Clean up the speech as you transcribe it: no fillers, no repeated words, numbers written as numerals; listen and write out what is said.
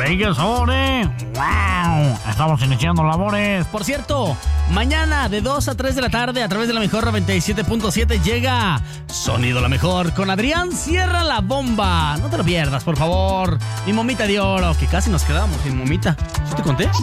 ¡Sigue sobre! ¡Wow! Estamos iniciando labores. Por cierto, mañana de 2 a 3 de la tarde a través de la Mejor 97.7 llega Sonido La Mejor con Adrián Cierra la Bomba. No te lo pierdas, por favor. Mi momita de oro, que casi nos quedamos sin momita. ¿Sí te conté?